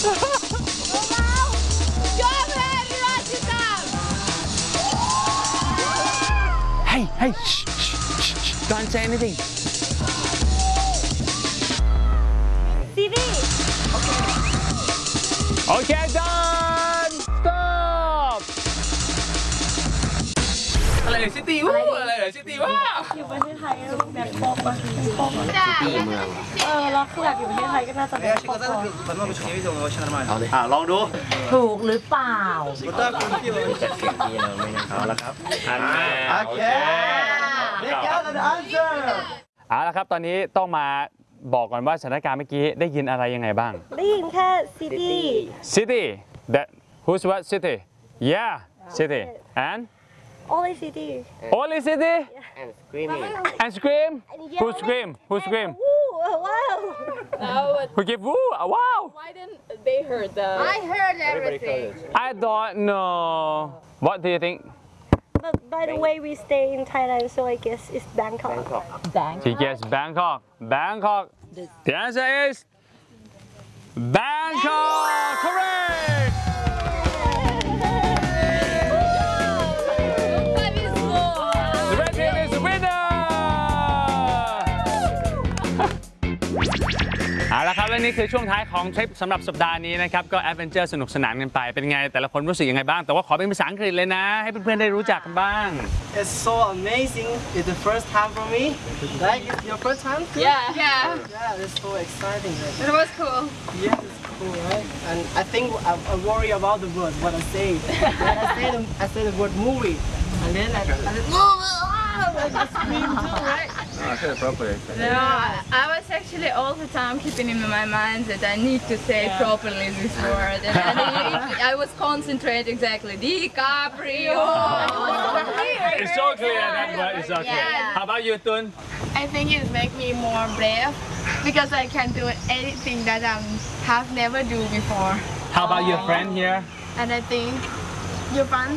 Hey, shh, don't say anything. CD. Okay, done. Stop. อะไรซิตี้วู้อะไรซิตี้ว้าอยู่ประเทศไทยแบงคอกป่ะซิตี้เมืองเราคืออยากอยู่ประเทศไทยก็น่าจะแบงคอกลองดูถูกหรือเปล่าเอาละครับโอเคเอาละครับตอนนี้ต้องมาบอกก่อนว่าสถานการณ์เมื่อกี้ได้ยินอะไรยังไงบ้างได้ยินแค่ City that who's what city yeah city and only City and screaming and scream who scream wow who give woo wow Why didn't they heard that? I heard everything. I don't know what do you think but by the way we stay in Thailand so I guess it's Bangkok she guess Bangkok the answer is Bangkok correct the red team is the winner เอาละครับและนี่คือช่วงท้ายของทริปสำหรับสัปดาห์นี้นะครับก็แอดเวนเจอร์สนุกสนานกันไปเป็นไงแต่ละคนรู้สึกยังไงบ้างแต่ว่าขอเป็นภาษาอังกฤษเลยนะให้เพื่อนๆได้รู้จักกันบ้าง It's so amazing it's the first time for me like it's your first time too? Yeah. It's so exciting It was cool. yes it's cool right and I think I worry about the word what I say when I say the word movie and then I scream too right No, I was actually all the time keeping in my mind that I need to say properly this word. And I was concentrating exactly. DiCaprio. It's so clear that word is so clear How about you Tun I think it makes me more brave because I can do anything that I have never do before. How about your friend here And I think you're fun.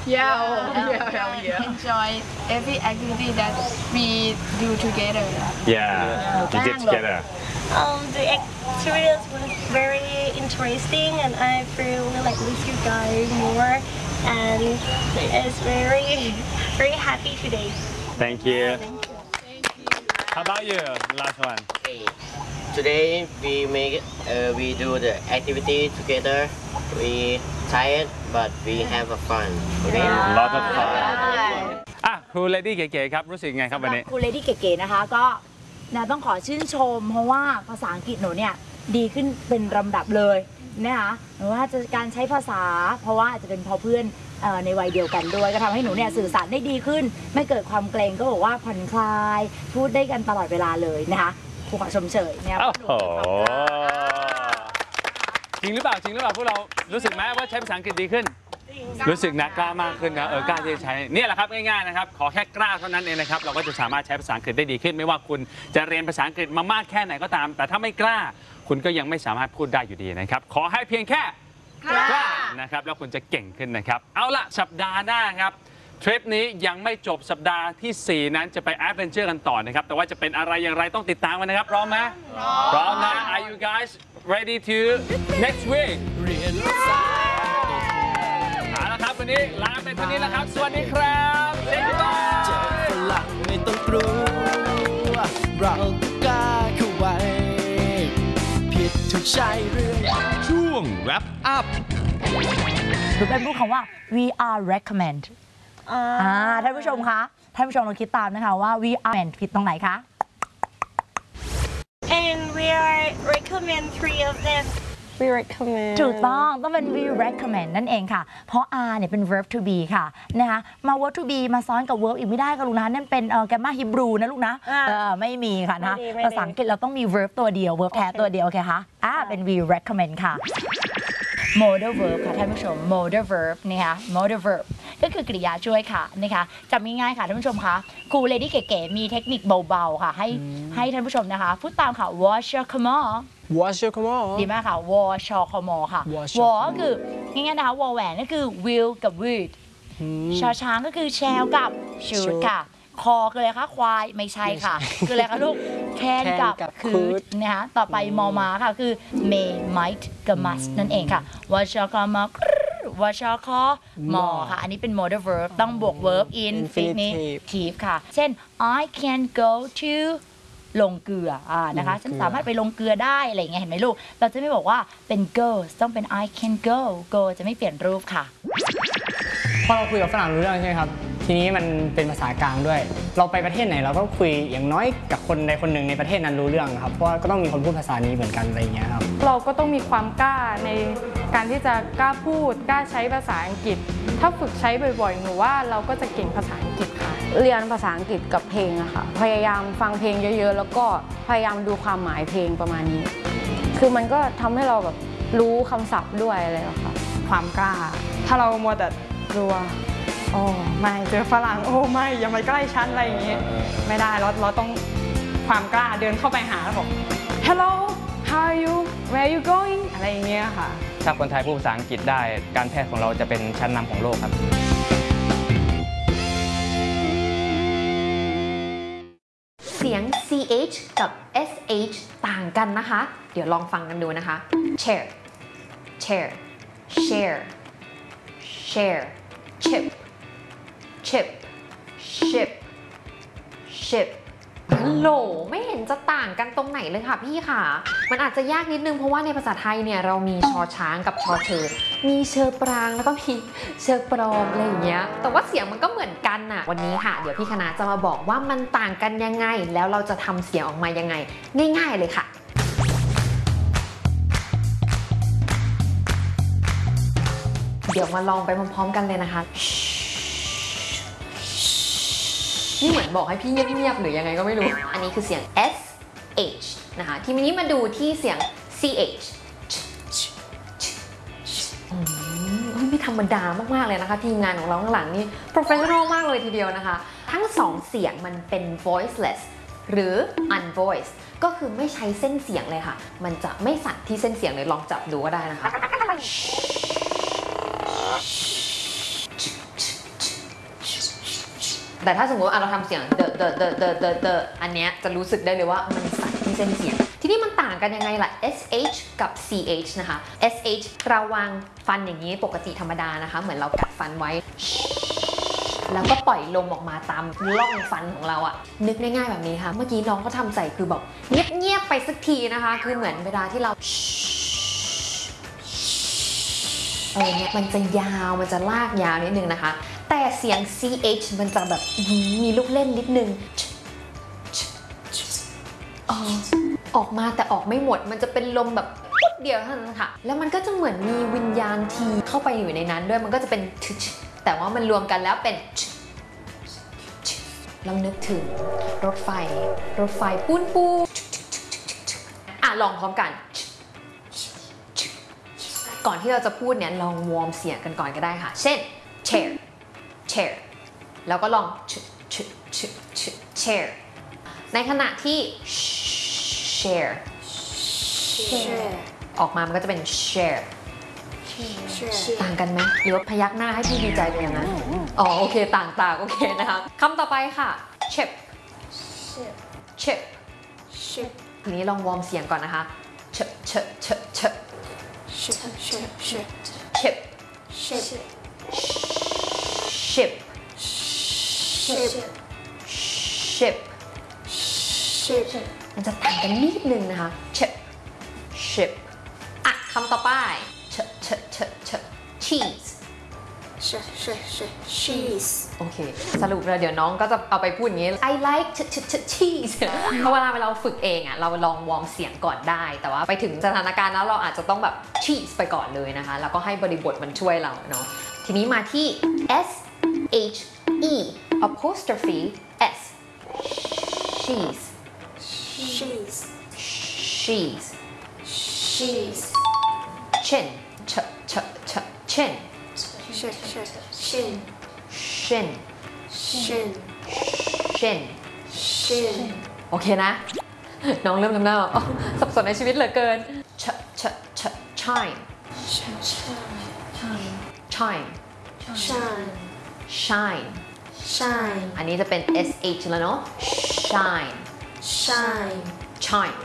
Enjoy every activity that we do together. Yeah you did together the experience was very interesting and I feel like with you guys more and it's very happy today Thank you How about you last one today we do the activity together we tired but we have a fun okay lot of fun ครูเลดี้เก๋ๆครับรู้สึกไงครับวันนี้ครูเลดี้เก๋ๆนะคะก็ต้องขอชื่นชมเพราะว่าภาษาอังกฤษหนูเนี่ยดีขึ้นเป็นลำดับเลยนะคะหรือว่าจะการใช้ภาษาเพราะว่าอาจจะเป็นพอเพื่อนในวัยเดียวกันด้วยก็ทำให้หนูเนี่ยสื่อสารได้ดีขึ้นไม่เกิดความเกรงก็บอกว่าผ่อนคลายพูดได้กันตลอดเวลาเลยนะคะครูขอชมเชยเนี่ยโอ้โหจริงหรือเปล่าพวกเรารู้สึกไหมว่าใช้ภาษาอังกฤษดีขึ้นรู้สึกนะกล้ามากขึ้นนะกล้าที่จะใช้นี่แหละครับง่ายๆนะครับขอแค่กล้าเท่านั้นเองนะครับเราก็จะสามารถใช้ภาษาอังกฤษได้ดีขึ้นไม่ว่าคุณจะเรียนภาษาอังกฤษมามากแค่ไหนก็ตามแต่ถ้าไม่กล้าคุณก็ยังไม่สามารถพูดได้อยู่ดีนะครับขอให้เพียงแค่กล้านะครับแล้วคุณจะเก่งขึ้นนะครับเอาล่ะสัปดาห์หน้าครับทริปนี้ยังไม่จบสัปดาห์ที่4นั้นจะไปแอดเวนเจอร์กันต่อนะครับแต่ว่าจะเป็นอะไรอย่างไรต้องติดตามกันนะครับพร้อมไหมพร้อมนะ Are you guys ready to next week เอาละครับวันนี้ลาไปเท่านี้แล้วครับสวัสดีครับเจ๊บายเจอฝรั่งไม่ต้องกลัวเรากล้าเข้าไว้ผิดถูกใช่เรื่องช่วง wrap up คือเป็นพูดคำว่า we are recommend ท่านผู้ชมคะท่านผู้ชมลองคิดตามนะคะว่า we are recommend ผิดตรงไหนคะ and we are recommend 3 of them we recommend ถูกต้องเป็น we recommend นั่นเองค่ะเพราะ are เนี่ยเป็น verb to be ค่ะนะคะมา verb to be มาซ้อนกับ verb อีกไม่ได้ค่ะลูกนะนั่นเป็นแกมมาฮิบรูนะลูกนะไม่มีค่ะนะภาษาอังกฤษเราต้องมี verb ตัวเดียว verb แท้ตัวเดียวโอเคคะเป็น we recommend ค่ะ modal verb ค่ะท่านผู้ชม modal verb นะคะ modal verb ก็คือกริยาช่วยค่ะนะคะจำง่ายๆค่ะท่านผู้ชมคะครูเลดี้เก๋ๆมีเทคนิคเบาๆค่ะให้ท่านผู้ชมนะคะพูดตามค่ะ wash your car ดีมากค่ะ wash your car ค่ะ wash ก็คือง่ายๆนะคะ วอแหวนก็คือ will กับ would ชอช้างก็คือ shall กับ should ค่ะคอคืออะไรคะควายไม่ใช่ค่ะคืออะไรคะลูก can กับ could นะคะต่อไปมอม้าค่ะคือ may might กับ must นั่นเองค่ะว่าชกมว่าชคมอค่ะอันนี้เป็น modal verb ต้องบวก verb infinitive ค่ะเช่น I can go to ลงเกลือนะคะฉันสามารถไปลงเกลือได้อะไรอย่างเงี้ยเห็นไหมลูกเราจะไม่บอกว่าเป็น go ต้องเป็น I can go จะไม่เปลี่ยนรูปค่ะพอเราคุยกับฝรั่งรู้เรื่องใช่ไหมครับทีนี้มันเป็นภาษากลางด้วยเราไปประเทศไหนเราก็คุยอย่างน้อยกับคนใดคนหนึ่งในประเทศนั้นรู้เรื่องครับเพราะว่าก็ต้องมีคนพูดภาษานี้เหมือนกันอะไรอย่างเงี้ยครับเราก็ต้องมีความกล้าในการที่จะกล้าพูดกล้าใช้ภาษาอังกฤษถ้าฝึกใช้บ่อยๆหนูว่าเราก็จะเก่งภาษาอังกฤษค่ะเรียนภาษาอังกฤษกับเพลงอะค่ะพยายามฟังเพลงเยอะๆแล้วก็พยายามดูความหมายเพลงประมาณนี้คือมันก็ทำให้เราแบบรู้คำศัพท์ด้วยอะไรอะค่ะความกล้าถ้าเรามัวแต่กลัวโอ้ไม่เจอฝรั่งโอ้ไม่อย่ามาใกล้ฉันอะไรอย่างงี้ไม่ได้เราต้องความกล้าเดินเข้าไปหาแล้วบอก Hello how are you where are you going อะไรอย่างเงี้ยค่ะถ้าคนไทยพูดภาษาอังกฤษได้การแพทย์ของเราจะเป็นชั้นนำของโลกครับเสียง ch กับ sh ต่างกันนะคะเดี๋ยวลองฟังกันดูนะคะ chair chair share share chip chip ship ship ฮัลโหลไม่เห็นจะต่างกันตรงไหนเลยค่ะพี่ค่ะมันอาจจะยากนิดนึงเพราะว่าในภาษาไทยเนี่ยเรามีชอช้างกับชอเชอมีเชอปรางแล้วก็มีเชอปลอมอะไรอย่างเงี้ยแต่ว่าเสียงมันก็เหมือนกันน่ะวันนี้ค่ะเดี๋ยวพี่คณะจะมาบอกว่ามันต่างกันยังไงแล้วเราจะทำเสียงออกมายังไงง่ายๆเลยค่ะเดี๋ยวมาลองไปพร้อมๆกันเลยนะคะนี่เหมือนบอกให้พี่เงียบๆหรือยังไงก็ไม่รู้อันนี้คือเสียง sh นะคะทีนี้มาดูที่เสียง ch ไม่ธรรมดามากๆเลยนะคะทีมงานของเราข้างหลังนี่ professional มากเลยทีเดียวนะคะทั้งสองเสียงมันเป็น voiceless หรือ unvoiced ก็คือไม่ใช้เส้นเสียงเลยค่ะมันจะไม่สั่นที่เส้นเสียงเลยลองจับดูก็ได้นะคะแต่ถ้าสมมติว่าเราทำเสียงเดอันเนี้ยจะรู้สึกได้เลยว่ามันสั่นที่เส้นเสียงทีนี้มันต่างกันยังไงล่ะ sh กับ ch นะคะ sh เราวางฟันอย่างนี้ปกติธรรมดานะคะเหมือนเรากัดฟันไว้แล้วก็ปล่อยลมออกมาตามร่องฟันของเราอะนึกง่ายๆแบบนี้ค่ะเมื่อกี้น้องก็ทำใส่คือแบบเงียบๆไปสักทีนะคะคือเหมือนเวลาที่เราเนี่ยมันจะยาวมันจะลากยาวนิดนึงนะคะแต่เสียง ch มันจะแบบมีลูกเล่นนิดนึงออกมาแต่ออกไม่หมดมันจะเป็นลมแบบปุ๊บเดียวเท่านั้นค่ะแล้วมันก็จะเหมือนมีวิญญาณทีเข้าไปอยู่ในนั้นด้วยมันก็จะเป็นแต่ว่ามันรวมกันแล้วเป็นลองนึกถึงรถไฟปูนลองพร้อมกันก่อนที่เราจะพูดเนี่ยลองวอร์มเสียงกันก่อนก็ได้ค่ะเช่น chair แล้วก็ลอง chair ในขณะที่ share ออกมามันก็จะเป็น share ต่างกันไหมหรือว่าพยักหน้าให้พี่ดีใจไปอย่างนั้นอ๋อโอเคต่างโอเคนะคะคำต่อไปค่ะ chip ทีนี้ลองวอร์มเสียงก่อนนะคะ ship มันจะต่างกันนิดนึงนะคะ chip คำต่อไป cheese โอเคสรุปแล้วเดี๋ยวน้องก็จะเอาไปพูดอย่างนี้ I like cheese เพราะเวลาเราฝึกเองเราลองวอร์มเสียงก่อนได้แต่ว่าไปถึงสถานการณ์แล้วเราอาจจะต้องแบบ cheese ไปก่อนเลยนะคะแล้วก็ให้บริบทมันช่วยเราเนาะทีนี้มาที่ she apostrophe s cheese chin chin โอเคนะน้องเริ่มแล้วสับสนในชีวิตเหลือเกิน chime shine อันนี้จะเป็น sh แล้วเนาะ shine shine shine